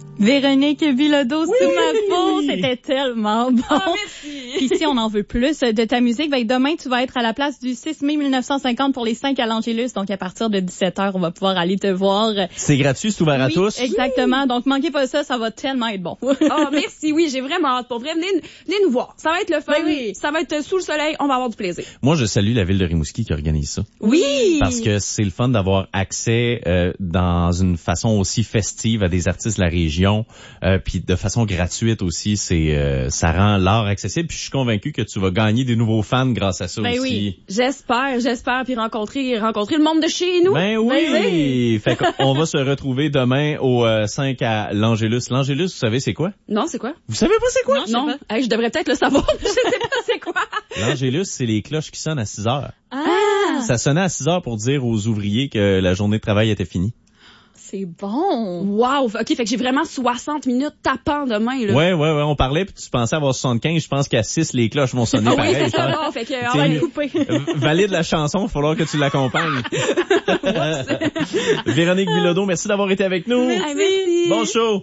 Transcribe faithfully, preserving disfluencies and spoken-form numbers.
Véronique Bilodeau oui, sous ma peau, oui. C'était tellement bon. Oh, merci. Puis si on en veut plus de ta musique, ben demain tu vas être à la place du six mai mille neuf cent cinquante pour les cinq à l'Angélus. Donc à partir de dix-sept heures, on va pouvoir aller te voir. C'est gratuit, c'est ouvert oui, à tous. Exactement. Donc manquez pas ça, ça va tellement être bon. Oh, merci. Oui, j'ai vraiment hâte. Pour vrai, venez, venez nous voir. Ça va être le fun. Ben oui. Ça va être sous le soleil. On va avoir du plaisir. Moi, je salue la ville de Rimouski qui organise ça. Oui. Parce que c'est le fun d'avoir accès euh, dans une façon aussi festive à des artistes de la région, euh, puis de façon gratuite aussi. C'est euh, ça rend l'art accessible. Puis je suis convaincu que tu vas gagner des nouveaux fans grâce à ça ben aussi. Oui. J'espère, j'espère, puis rencontrer, rencontrer le monde de chez nous. Ben oui. Ben oui. Fait qu'on va se retrouver demain au euh, cinq à l'Angélus. L'Angélus, vous savez c'est quoi? Non, c'est quoi? Vous savez pas c'est quoi? Non, je sais Non. pas. Hey, je devrais peut-être le savoir. Je sais pas c'est quoi. L'Angélus, c'est les cloches qui sonnent à six heures. Ah, Ça sonnait à six heures pour dire aux ouvriers que la journée de travail était finie. c'est bon. Wow. OK, fait que j'ai vraiment soixante minutes tapant demain, là. Ouais, ouais, ouais, on parlait puis tu pensais avoir soixante-quinze, je pense qu'à six les cloches vont sonner Ah oui, pareil. c'est ça, hein. bon, fait que, on T'es va mieux. le couper. Euh, Valide la chanson, il va falloir que tu l'accompagnes. Véronique Bilodeau, merci d'avoir été avec nous. Merci. Bon show.